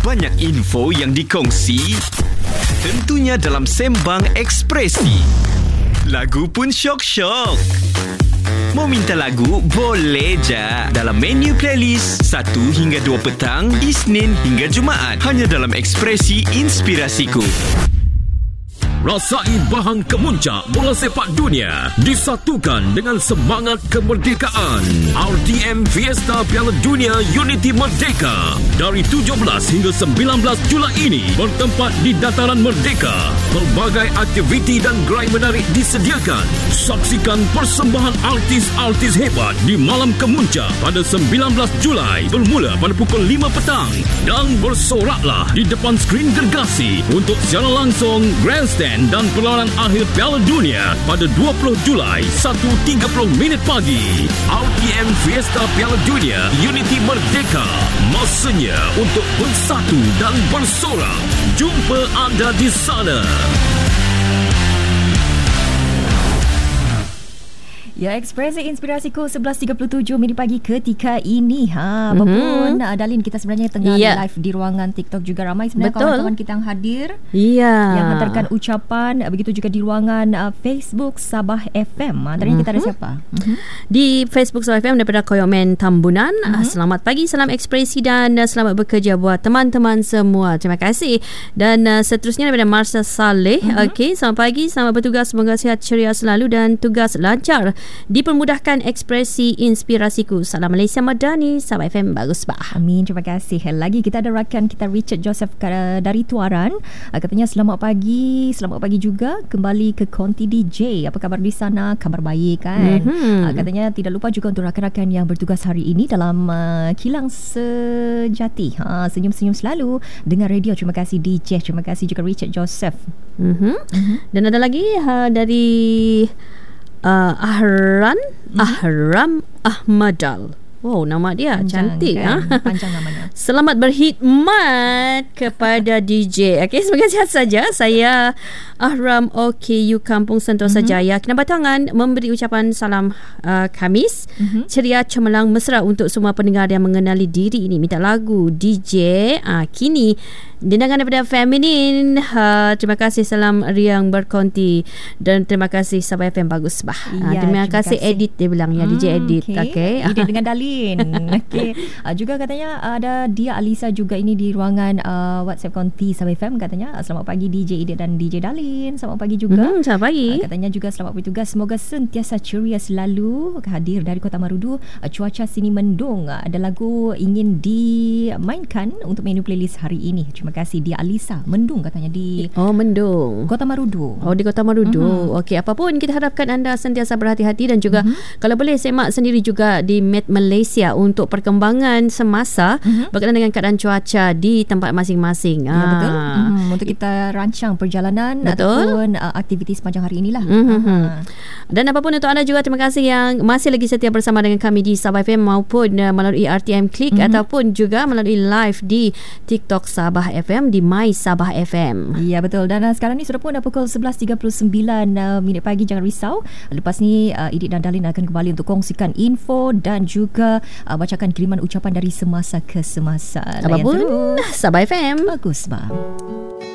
Banyak info yang dikongsi, tentunya dalam Sembang Ekspresi. Lagu pun syok-syok. Mau minta lagu? Boleh je. Dalam menu playlist 1 hingga 2 petang, Isnin hingga Jumaat. Hanya dalam Ekspresi Inspirasiku. Rasai bahan kemuncak bola sepak dunia disatukan dengan semangat kemerdekaan. RTM Fiesta Piala Dunia Unity Merdeka dari 17 hingga 19 Julai ini bertempat di Dataran Merdeka. Pelbagai aktiviti dan gerai menarik disediakan. Saksikan persembahan artis-artis hebat di malam kemuncak pada 19 Julai bermula pada pukul 5 petang dan bersoraklah di depan skrin gergasi untuk siaran langsung grandstand dan perlawanan akhir Piala Dunia pada 20 Julai 1.30 pagi. RTM Fiesta Piala Dunia Unity Merdeka. Masanya untuk bersatu dan bersorak. Jumpa anda di sana. Ya, Ekspresi Inspirasiku 11.37 minit pagi ketika ini. Walaupun Dalin, kita sebenarnya tengah live di ruangan TikTok juga. Ramai sebenarnya kawan-kawan kita yang hadir, yang hantarkan ucapan. Begitu juga di ruangan Facebook Sabah FM. Tadi kita ada siapa? Di Facebook Sabah FM daripada Koyomen Tambunan. Selamat pagi, salam ekspresi dan selamat bekerja buat teman-teman semua. Terima kasih. Dan seterusnya daripada Marsha Saleh. Okey, selamat pagi, selamat bertugas, semoga sihat ceria selalu dan tugas lancar. Dipermudahkan Ekspresi Inspirasiku. Salam Malaysia Madani, Sabah FM bagus bah. Amin, terima kasih. Lagi kita ada rakan kita Richard Joseph dari Tuaran. Katanya selamat pagi juga kembali ke Konti DJ. Apa khabar di sana? Kabar baik kan? Katanya tidak lupa juga untuk rakan-rakan yang bertugas hari ini dalam Kilang Sejati. Senyum-senyum selalu dengan radio. Terima kasih DJ. Terima kasih juga Richard Joseph. Dan ada lagi dari Ahram Ahmadal. Wow, nama dia panjang, cantik kan? Panjang namanya. Selamat berkhidmat kepada DJ. Okey, semoga sihat saja. Saya Ahram OKU Kampung Sentosa Jaya, Kinabatangan, memberi ucapan salam Khamis ceria, cemerlang, mesra untuk semua pendengar yang mengenali diri ini. Minta lagu DJ kini dendangan daripada Feminin. Terima kasih, salam riang berkonti dan terima kasih Sabah FM bagus bah. Terima kasih Edit, dia bilang ya, DJ Edit. Okey. Edit dengan Dalin. Okey. Juga katanya ada Dia Alisa juga ini di ruangan WhatsApp Konti Sabah FM. Katanya selamat pagi DJ Edit dan DJ Dalin. Selamat pagi juga. Selamat pagi. Katanya juga selamat bertugas, semoga sentiasa ceria selalu. Hadir dari Kota Marudu. Cuaca sini mendung. Ada lagu ingin dimainkan untuk menu playlist hari ini. Terima kasih Dia Alisa. Mendung katanya di mendung Kota Marudu. Di Kota Marudu. Okey, apapun kita harapkan anda sentiasa berhati-hati dan juga kalau boleh semak sendiri juga di Met Malaysia untuk perkembangan semasa berkaitan dengan keadaan cuaca di tempat masing-masing. Ya, betul. Untuk kita rancang perjalanan ataupun aktiviti sepanjang hari inilah. Dan apapun untuk anda juga, terima kasih yang masih lagi setia bersama dengan kami di Sabah FM maupun melalui RTM Klik ataupun juga melalui live di TikTok Sabah FM di My Sabah FM. Ya, betul. Dan sekarang ni sudah pun dah pukul 11.39 minit pagi. Jangan risau. Lepas ni Edit dan Dalin akan kembali untuk kongsikan info dan juga bacakan kiriman ucapan dari semasa ke semasa. Apapun Sabah FM bagus bah.